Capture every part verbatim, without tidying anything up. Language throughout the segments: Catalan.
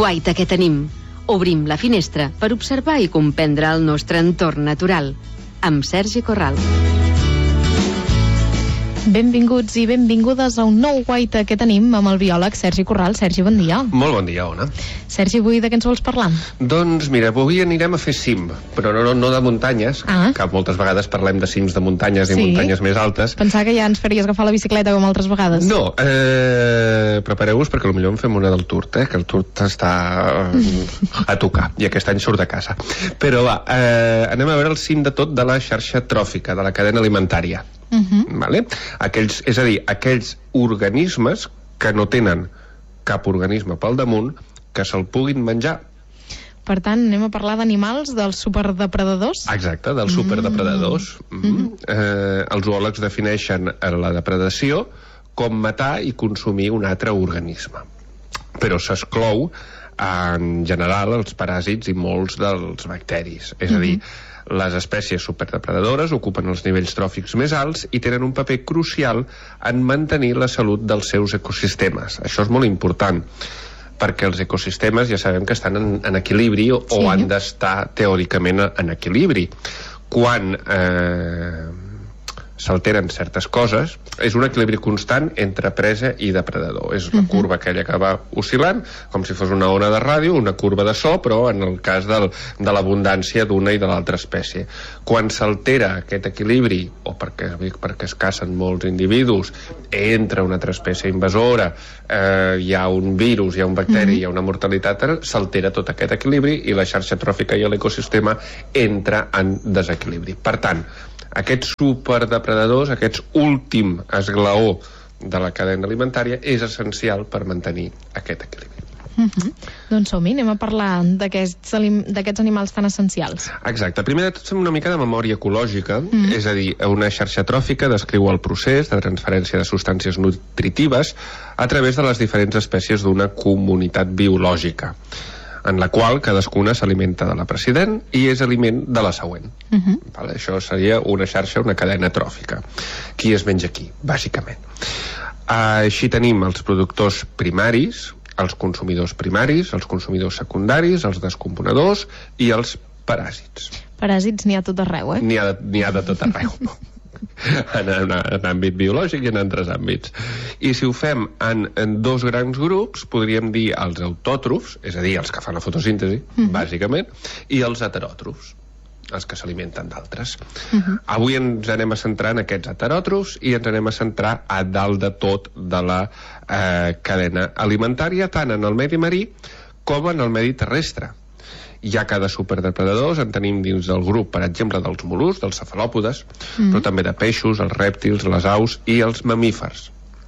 guaita que tenim. Obrim la finestra per observar i comprendre el nostre entorn natural. Amb Sergi Corral. Benvinguts i benvingudes a un nou guaita que tenim amb el biòleg Sergi Corral. Sergi, bon dia. Molt bon dia, Ona. Sergi, avui de què ens vols parlar? Doncs mira, avui anirem a fer cim, però no, no de muntanyes, ah. que moltes vegades parlem de cims de muntanyes sí. i muntanyes més altes. Pensava que ja ens faries agafar la bicicleta com altres vegades. No, eh, prepareu-vos perquè potser en fem una del Tourt, eh, que el Tourt està eh, a tocar, i aquest any surt de casa. Però va, eh, anem a veure el cim de tot de la xarxa tròfica, de la cadena alimentària. Uh-huh. Vale? Aquells, és a dir, aquells organismes que no tenen cap organisme pel damunt que se'l puguin menjar. Per tant, anem a parlar d'animals, dels superdepredadors? Exacte, dels superdepredadors. Mm. Mm. Eh, els zoòlegs defineixen la depredació com matar i consumir un altre organisme. Però s'exclou, en general, els paràsits i molts dels bacteris. És a dir, mm-hmm. les espècies superdepredadores ocupen els nivells tròfics més alts i tenen un paper crucial en mantenir la salut dels seus ecosistemes. Això és molt important, perquè els ecosistemes ja sabem que estan en, en equilibri o, sí. o han d'estar teòricament en equilibri. Quan eh, s'alteren certes coses, és un equilibri constant entre presa i depredador. És la curva aquella que va oscil·lant, com si fos una ona de ràdio, una curva de so, però en el cas del, de l'abundància d'una i de l'altra espècie. Quan s'altera aquest equilibri, o perquè, perquè es cacen molts individus, entra una altra espècie invasora, eh, hi ha un virus, hi ha un bacteri, hi ha una mortalitat, s'altera tot aquest equilibri i la xarxa tròfica i l'ecosistema entra en desequilibri. Per tant, aquests superdepredadors, aquest últim esglaó de la cadena alimentària, és essencial per mantenir aquest equilibri. Uh-huh. Doncs som-hi, anem a parlar d'aquests d'aquests animals tan essencials. Exacte. Primer de tot fem una mica de memòria ecològica, uh-huh. és a dir, una xarxa tròfica descriu el procés de transferència de substàncies nutritives a través de les diferents espècies d'una comunitat biològica, en la qual cadascuna s'alimenta de la precedent i és aliment de la següent. Uh-huh. Vale? Això seria una xarxa, una cadena tròfica. Qui es menja qui, bàsicament. Uh, així tenim els productors primaris, els consumidors primaris, els consumidors secundaris, els descomponedors i els paràsits. Paràsits n'hi ha tot arreu, eh? N'hi ha, n'hi ha de tot arreu. En, en, en àmbit biològic i en altres àmbits. I si ho fem en, en dos grans grups, podríem dir els autòtrofs, és a dir, els que fan la fotosíntesi, uh-huh. bàsicament, i els heteròtrofs, els que s'alimenten d'altres. Uh-huh. Avui ens anem a centrar en aquests heteròtrofs i ens anem a centrar a dalt de tot de la eh, cadena alimentària, tant en el medi marí com en el medi terrestre. Hi ha cada superdepredadors, en tenim dins del grup, per exemple, dels mol·luscs, dels cefalòpodes, mm. però també de peixos, els rèptils, les aus i els mamífers.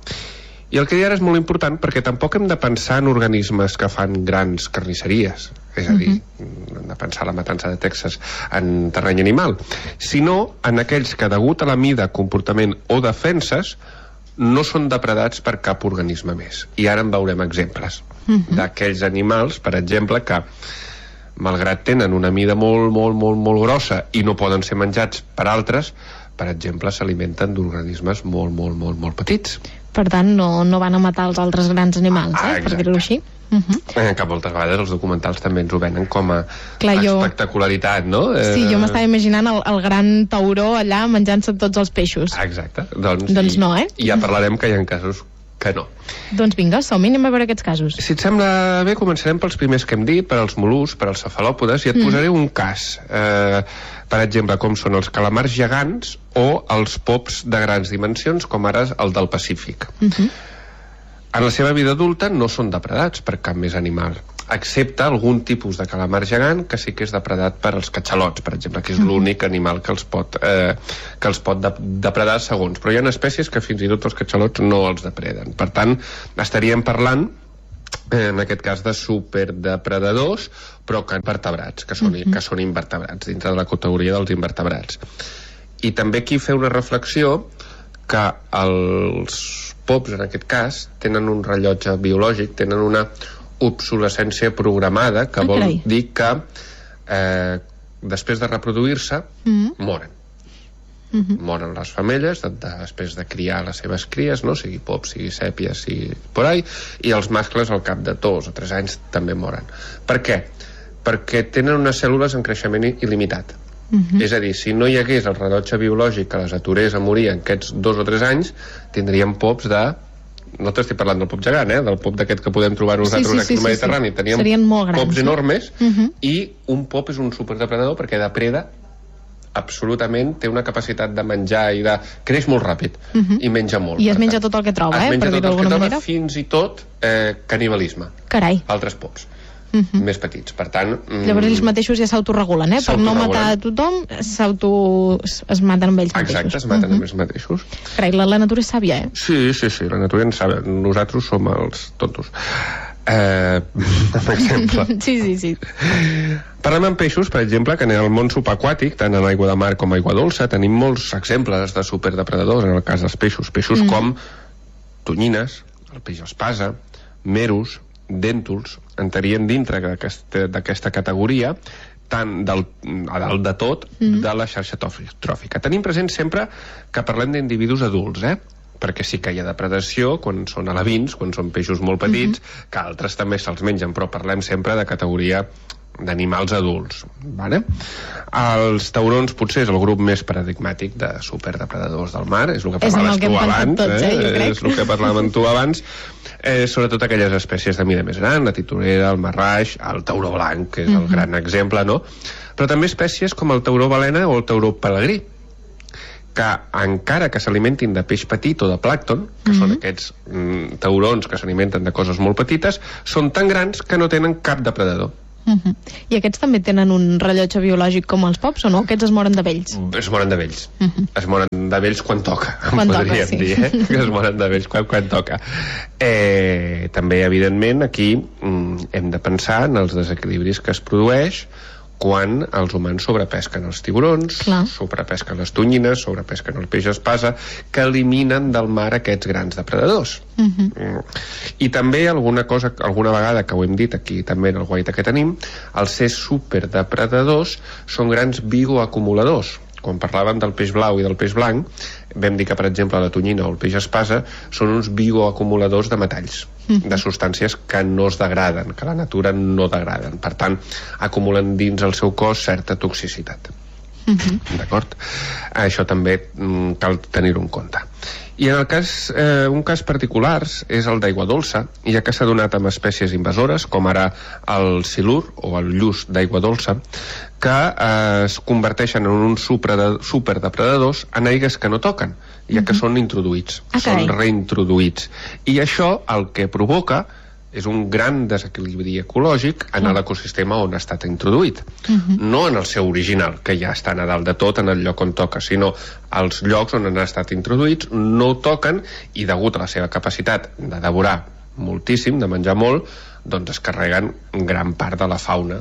I el que hi ha ara és molt important perquè tampoc hem de pensar en organismes que fan grans carnisseries, és a dir, mm-hmm. hem de pensar la matança de Texas en terreny animal, sinó en aquells que, degut a la mida, comportament o defenses, no són depredats per cap organisme més. I ara en veurem exemples mm-hmm. d'aquells animals, per exemple, que malgrat tenen una mida molt, molt, molt, molt grossa i no poden ser menjats per altres, per exemple, s'alimenten d'organismes molt, molt, molt, molt petits. Per tant, no, no van a matar els altres grans animals, eh, ah, per dir-ho així. Uh-huh. Eh, que moltes vegades els documentals també ens ho venen com a Clar, jo... espectacularitat, no? Sí, jo m'estava imaginant el, el gran tauró allà menjant-se tots els peixos. Exacte. Doncs, doncs i, no, eh? I ja parlarem que hi ha casos que no. Doncs vinga, som-hi, anem a veure aquests casos. Si et sembla bé, començarem pels primers que hem dit, per als mol·luscs, per als cefalòpodes, i et mm. posaré un cas. Eh, per exemple, com són els calamars gegants o els pops de grans dimensions, com ara el del Pacífic. Mm-hmm. En la seva vida adulta no són depredats per cap més animal, excepte algun tipus de calamar gegant que sí que és depredat per als catxalots, per exemple, que és l'únic animal que els pot, eh, que els pot depredar segons. Però hi ha espècies que fins i tot els catxalots no els depreden. Per tant, estaríem parlant, eh, en aquest cas, de superdepredadors, però que vertebrats, que són, que són invertebrats, dintre de la categoria dels invertebrats. I també aquí fer una reflexió que els pops, en aquest cas, tenen un rellotge biològic, tenen una obsolescència programada, que vol okay. dir que eh, després de reproduir-se mm. moren. Uh-huh. Moren les femelles de, de, després de criar les seves cries, no? Sigui pop, sigui sèpia, sigui por ahí, i els mascles al cap de dos o tres anys també moren. Per què? Perquè tenen unes cèl·lules en creixement il·limitat. Uh-huh. És a dir, si no hi hagués el rellotge biològic que les aturés a morir en aquests dos o tres anys, tindríem pops de... No t'estic parlant del pop gegant, eh? Del pop d'aquest que podem trobar nosaltres sí, sí, sí, al Mediterrani. Sí, sí. Teníem grans, pops enormes, uh-huh. I un pop és un superdepredador perquè depreda absolutament, té una capacitat de menjar i de... creix molt ràpid, uh-huh. I menja molt. I es menja tot el que troba, eh? Es menja per tot el que troba, manera. Fins i tot eh, canibalisme. Carai. Altres pops. Uh-huh. Més petits, per tant... Mm, llavors ells mateixos ja s'autoregulen, eh? Per no matar a tothom, s'auto... es maten amb ells mateixos. Exacte, es maten uh-huh. amb ells mateixos. Carai, la, la natura és sàvia, eh? Sí, sí, sí, la natura en sàvia. Nosaltres som els tontos. Eh, per exemple. Sí, sí, sí. Parlem amb peixos, per exemple, que en el món subaquàtic, tant en aigua de mar com aigua dolça, tenim molts exemples de superdepredadors, en el cas dels peixos. Peixos mm. com tonyines, el peix espasa, meros, dèntols, entrarien dintre d'aquesta categoria tant del, a dalt de tot mm. de la xarxa tròfica. Tenim present sempre que parlem d'individus adults, eh? Perquè sí que hi ha depredació quan són alevins, quan són peixos molt petits, mm-hmm. que altres també se'ls mengen, però parlem sempre de categoria d'animals adults, vale? Els taurons potser és el grup més paradigmàtic de superdepredadors del mar, és el que parlaves tu abans, tots, eh, eh? És el que parlàvem tu abans, eh, sobretot aquelles espècies de mida més gran, la titorera, el marraix, el tauró blanc, que és el mm-hmm. gran exemple, no? Però també espècies com el tauró balena o el tauró pelegrí, que encara que s'alimentin de peix petit o de plàncton, que mm-hmm. són aquests mm, taurons que s'alimenten de coses molt petites, són tan grans que no tenen cap depredador. Uh-huh. I aquests també tenen un rellotge biològic com els pops o no? Aquests es moren de vells? Es moren de vells. Uh-huh. Es moren de vells quan toca, quan podríem toca, sí. dir, eh? Que es moren de vells quan, quan toca. Eh, també, evidentment, aquí mm, hem de pensar en els desequilibris que es produeix quan els humans sobrepesquen els tiburons, Clar. sobrepesquen les tonyines, sobrepesquen el peix espasa, que eliminen del mar aquests grans depredadors. Uh-huh. Mm. I també alguna cosa, alguna vegada que ho hem dit aquí també en el guaita que tenim, els ser superdepredadors són grans bioacumuladors. Quan parlàvem del peix blau i del peix blanc, vam dir que, per exemple, la tonyina o el peix espasa són uns bioacumuladors de metalls, mm. de substàncies que no es degraden, que la natura no degraden. Per tant, acumulen dins el seu cos certa toxicitat. Mm-hmm. D'acord? Això també mm, cal tenir-ho en compte. I en el cas, eh, un cas particular és el d'aigua dolça, ja que s'ha donat amb espècies invasores, com ara el silur o el lluç d'aigua dolça, que eh, es converteixen en uns superdepredadors en aigues que no toquen, ja que uh-huh. són introduïts, ah, són reintroduïts. I això el que provoca és un gran desequilibri ecològic en uh-huh. l'ecosistema on ha estat introduït. Uh-huh. No en el seu original, que ja estan a dalt de tot en el lloc on toca, sinó els llocs on han estat introduïts no ho toquen i degut a la seva capacitat de devorar moltíssim, de menjar molt, doncs es carreguen gran part de la fauna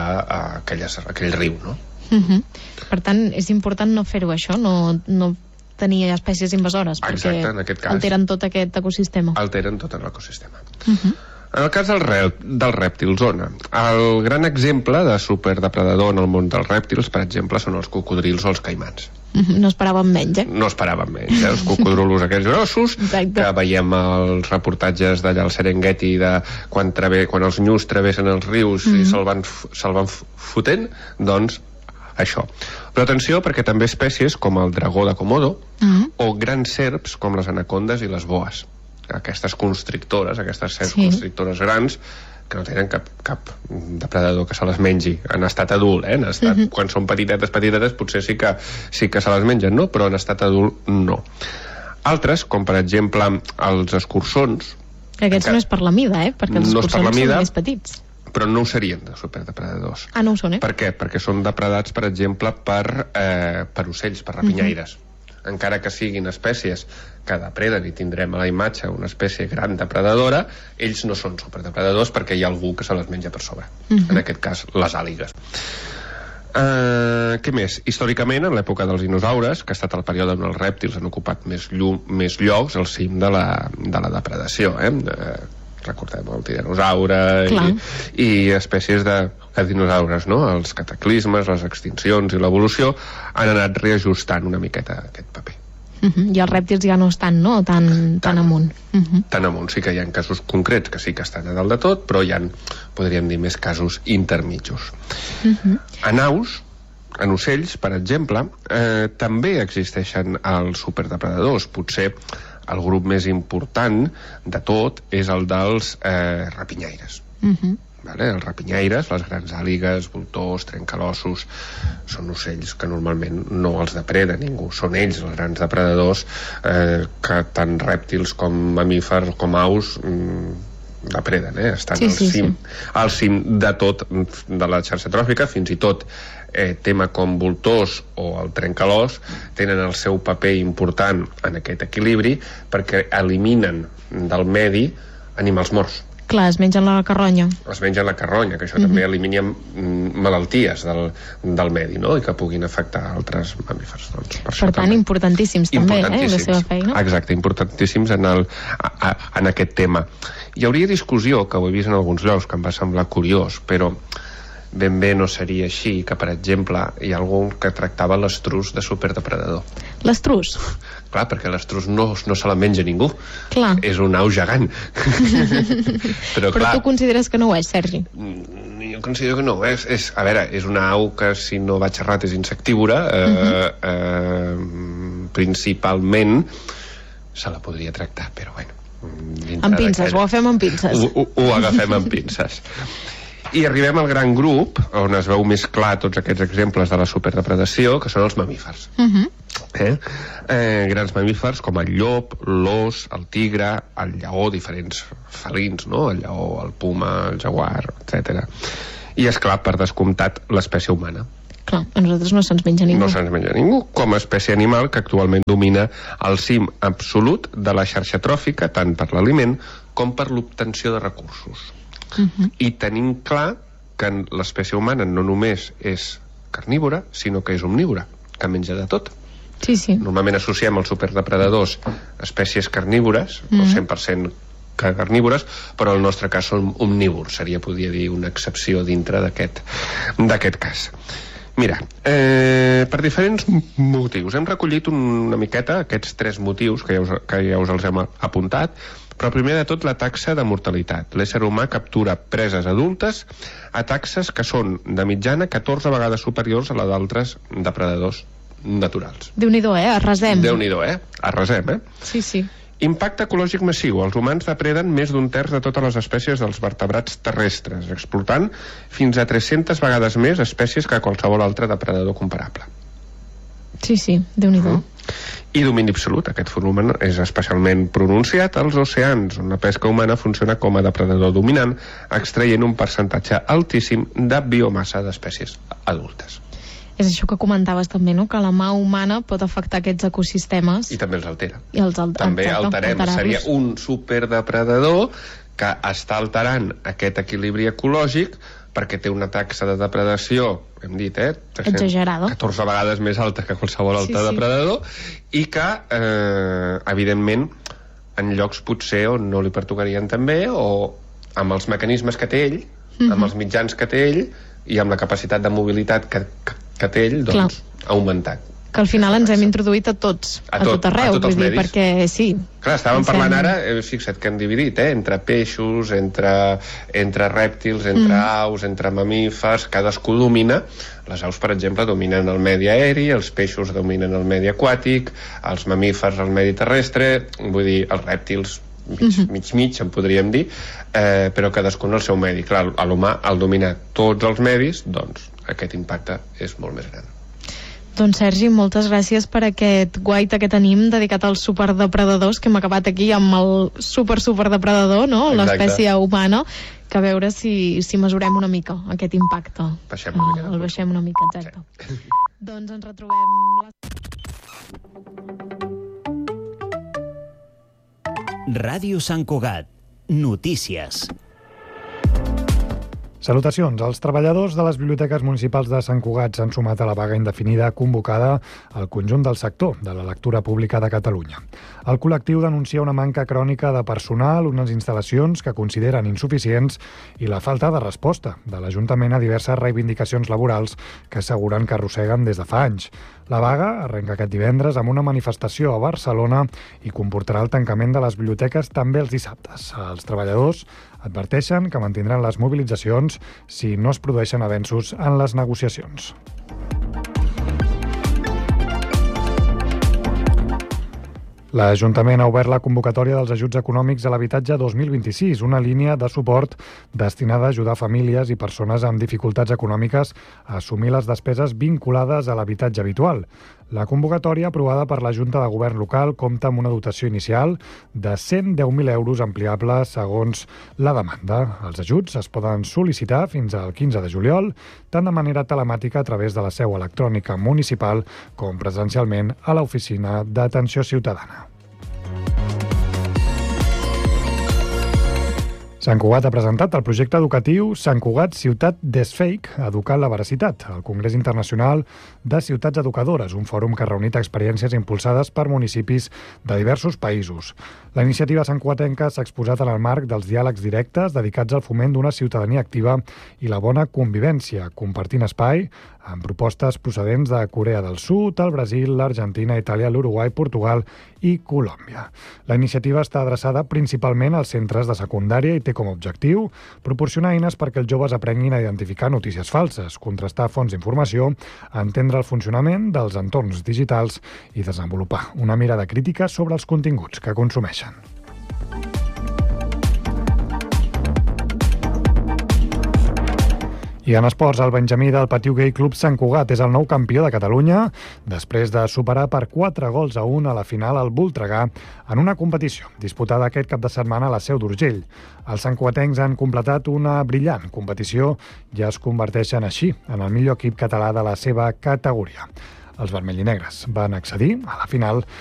d'aquell riu, no? Uh-huh. Per tant, és important no fer-ho això, no, no tenir espècies invasores, perquè Exacte, en aquest cas, alteren tot aquest ecosistema. Alteren tot l'ecosistema. Uh-huh. En el cas del, rep, del rèptil zona, el gran exemple de superdepredador en el món dels rèptils, per exemple, són els cocodrils o els caimans. No esperàvem menys, eh? No esperàvem menys, eh? Els cocodrilos aquells grossos, Exacte. Que veiem els reportatges d'allà al Serengeti de quan, trave, quan els nyus travessen els rius mm-hmm. i se'l van, se van fotent, doncs això. Però atenció, perquè també espècies com el dragó de Komodo mm-hmm. o grans serps com les anacondes i les boes. Aquestes constrictores, aquestes serps sí. constrictores grans, que no tenen cap, cap depredador que se les mengi en estat adult, eh? En estat, mm-hmm. quan són petitetes, petitetes, potser sí que, sí que se les mengen, no? Però en estat adult, no. Altres, com per exemple els escurçons... Que aquests que no és per la mida, eh? Perquè els no escurçons mida, són més petits. Però no ho serien de superdepredadors. Ah, no ho són, eh? Per què? Perquè són depredats, per exemple, per, eh, per ocells, per rapinyaires. Mm-hmm. Encara que siguin espècies que depreden i tindrem a la imatge una espècie gran depredadora, ells no són superdepredadors perquè hi ha algú que se les menja per sobre. Uh-huh. En aquest cas, les àligues. Uh, què més? Històricament, en l'època dels dinosaures, que ha estat el període on els rèptils han ocupat més, llum, més llocs al cim de la, de la depredació, eh? De, recordem el tiranosaure Clar. i, i espècies de, de dinosaures, no? Els cataclismes, les extincions i l'evolució han anat reajustant una miqueta aquest paper. Uh -huh. I els rèptils ja no estan, no?, tan, tan, tan amunt. Uh -huh. Tan amunt. Sí que hi ha casos concrets que sí que estan a dalt de tot, però hi ha, podríem dir, més casos intermitjos. Uh -huh. En aus, en ocells, per exemple, eh, també existeixen els superdepredadors. Potser el grup més important de tot és el dels eh, rapinyaires. Uh -huh. Vale? Els rapinyaires, les grans àligues, voltors, trencalossos, són ocells que normalment no els depreda ningú. Són ells els grans depredadors eh, que tant rèptils com mamífers com aus mm, depreden, eh? Estan sí, al sí, cim, sí. al cim de tot, de la xarxa tròfica, fins i tot eh, tema com voltors o el trencalòs tenen el seu paper important en aquest equilibri perquè eliminen del medi animals morts. Clar, es mengen la carronya. Es mengen la carronya, que això mm-hmm. també elimina malalties del, del medi, no?, i que puguin afectar altres mamífers. Doncs, per per tant, també. importantíssims també, importantíssims. eh, la seva feina. Exacte, importantíssims en, el, a, a, en aquest tema. Hi hauria discussió, que ho he vist en alguns llocs, que em va semblar curiós, però ben bé no seria així, que, per exemple, hi ha algú que tractava l'estrus de superdepredador. L'estrus? Clar, perquè l'estrus no, no se la menja ningú. Clar. És un au gegant. Però, Però clar, tu consideres que no ho és, Sergi? Jo considero que no ho és. és. A veure, és una au que, si no vaig errat, és insectívora. Eh, uh-huh. eh, principalment se la podria tractar, però bueno. Amb pinces, ho agafem amb pinces. Ho, ho, ho agafem amb pinces. I arribem al gran grup, on es veu més clar tots aquests exemples de la superdepredació, que són els mamífers. Uh-huh. eh? Eh, grans mamífers com el llop, l'ós, el tigre, el lleó, diferents felins, no? El lleó, el puma, el jaguar, etcètera. I, és clar, per descomptat, l'espècie humana. Clar, a nosaltres no se'ns menja ningú. No se'ns menja ningú, com a espècie animal que actualment domina el cim absolut de la xarxa tròfica, tant per l'aliment com per l'obtenció de recursos. Uh-huh. I tenim clar que l'espècie humana no només és carnívora, sinó que és omnívora, que menja de tot. Sí, sí. Normalment associem els superdepredadors espècies carnívores, uh-huh. o cent per cent carnívores, però en el nostre cas són omnívors, seria, podria dir, una excepció dintre d'aquest d'aquest cas. Mira, eh, per diferents motius hem recollit una miqueta aquests tres motius que ja us, que ja us els hem apuntat. Però primer de tot la taxa de mortalitat. L'ésser humà captura preses adultes a taxes que són de mitjana catorze vegades superiors a la d'altres depredadors naturals. Déu-n'hi-do, eh? Arrasem. Déu-n'hi-do, eh? Arrasem, eh? Sí, sí. Impacte ecològic massiu. Els humans depreden més d'un terç de totes les espècies dels vertebrats terrestres, explotant fins a tres-centes vegades més espècies que qualsevol altre depredador comparable. Sí, sí, Déu-n'hi-do. Mm. I domini absolut. Aquest fenomen és especialment pronunciat als oceans, on la pesca humana funciona com a depredador dominant, extraient un percentatge altíssim de biomassa d'espècies adultes. És això que comentaves també, no?, que la mà humana pot afectar aquests ecosistemes. I també els altera. I els al també alterem. Seria un superdepredador que està alterant aquest equilibri ecològic perquè té una taxa de depredació, hem dit, eh? exagerada. catorze vegades més alta que qualsevol altre sí, sí. depredador, i que, eh, evidentment, en llocs potser on no li pertocarien també, o amb els mecanismes que té ell, mm-hmm. amb els mitjans que té ell, i amb la capacitat de mobilitat que, que, que té ell, doncs, Clar. ha augmentat. Que al final ens hem introduït a tots, a, tot, a tot arreu, a tots vull dir, perquè sí. Clar, estàvem parlant ara, eh, fixa't que hem dividit, eh, entre peixos, entre, entre rèptils, entre mm. aus, entre mamífers, cadascú domina. Les aus, per exemple, dominen el medi aeri, els peixos dominen el medi aquàtic, els mamífers el medi terrestre, vull dir, els rèptils mig, mm-hmm. mig, mig, en podríem dir, eh, però cadascú en el seu medi. Clar, l'humà, al dominar tots els medis, doncs aquest impacte és molt més gran. Doncs Sergi, moltes gràcies per aquest guaita que tenim dedicat als superdepredadors, que hem acabat aquí amb el super superdepredador, no?, l'espècie humana, que a veure si, si mesurem una mica aquest impacte. Baixem una mica. Uh, el baixem una mica, exacte. Sí. Doncs ens retrobem... La... Ràdio Sant Cugat. Notícies. Salutacions. Els treballadors de les biblioteques municipals de Sant Cugat s'han sumat a la vaga indefinida convocada al conjunt del sector de la lectura pública de Catalunya. El col·lectiu denuncia una manca crònica de personal, unes instal·lacions que consideren insuficients i la falta de resposta de l'Ajuntament a diverses reivindicacions laborals que asseguren que arrosseguen des de fa anys. La vaga arrenca aquest divendres amb una manifestació a Barcelona i comportarà el tancament de les biblioteques també els dissabtes. Els treballadors adverteixen que mantindran les mobilitzacions si no es produeixen avenços en les negociacions. L'Ajuntament ha obert la convocatòria dels ajuts econòmics a l'habitatge dos mil vint-i-sis, una línia de suport destinada a ajudar famílies i persones amb dificultats econòmiques a assumir les despeses vinculades a l'habitatge habitual. La convocatòria, aprovada per la Junta de Govern local, compta amb una dotació inicial de cent deu mil euros ampliable segons la demanda. Els ajuts es poden sol·licitar fins al quinze de juliol, tant de manera telemàtica a través de la seu electrònica municipal com presencialment a l'Oficina d'Atenció Ciutadana. Sant Cugat ha presentat el projecte educatiu Sant Cugat Ciutat Desfake, Educant la Veracitat, al Congrés Internacional de Ciutats Educadores, un fòrum que ha reunit experiències impulsades per municipis de diversos països. La iniciativa santcugatenca s'ha exposat en el marc dels diàlegs directes dedicats al foment d'una ciutadania activa i la bona convivència, compartint espai amb propostes procedents de Corea del Sud, el Brasil, l'Argentina, Itàlia, l'Uruguai, Portugal i Colòmbia. La iniciativa està adreçada principalment als centres de secundària i té com a objectiu proporcionar eines perquè els joves aprenguin a identificar notícies falses, contrastar fonts d'informació, entendre el funcionament dels entorns digitals i desenvolupar una mirada crítica sobre els continguts que consumeixen. I en esports, el benjamí del Patiu Gai Club Sant Cugat és el nou campió de Catalunya després de superar per quatre gols a un a la final al Voltregà en una competició disputada aquest cap de setmana a la Seu d'Urgell. Els santcugatencs han completat una brillant competició i es converteixen així en el millor equip català de la seva categoria. Els vermells i negres van accedir a la final